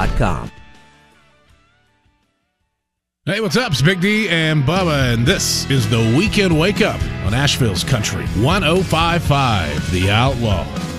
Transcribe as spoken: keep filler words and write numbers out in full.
dot com. Hey, what's up? It's Big D and Bubba, and this is the Weekend Wake Up on Asheville's Country one oh five point five, The Outlaw.